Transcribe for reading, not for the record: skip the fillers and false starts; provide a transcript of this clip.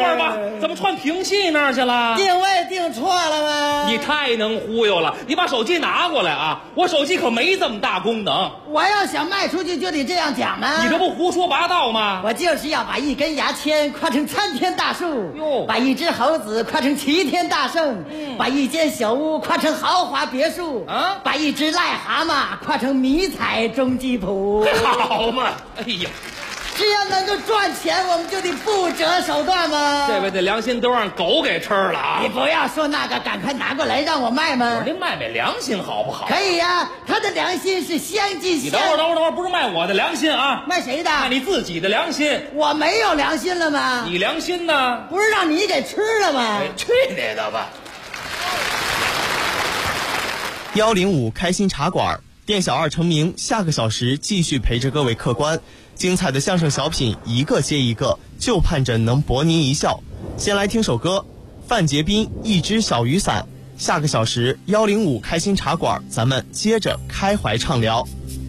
会儿吧，怎么串评戏那儿去了？ 定位定错了吗？ 你太能忽悠了！你把手机拿过来啊！我手机可没这么大功能。 我要想卖出去就得这样讲吗？ 你这不胡说八道吗？ 我就是要把一根牙签夸成参天大树， 哟， 把一只猴子夸成齐天大圣，把一间小屋夸成豪华别墅， 啊， 把一只癞蛤蟆夸成迷彩中吉普。 好嘛！哎呀， 只要能够赚钱，我们就得不择手段吗？ 这位的良心都让狗给吃了啊！ 你不要说那个，赶快拿过来让我卖吗？ 您卖良心好不好？ 可以呀，他的良心是相近你相。 等会儿，不是卖我的良心啊！ 卖谁的？ 卖你自己的良心。 我没有良心了吗？ 你良心呢？ 不是让你给吃了吗？ 去你的吧 ！105开心茶馆，店小二成名，下个小时继续陪着各位客官。精彩的相声小品一个接一个，就盼着能博您一笑。先来听首歌，范杰斌《一只小雨伞》。下个小时105开心茶馆，咱们接着开怀畅聊。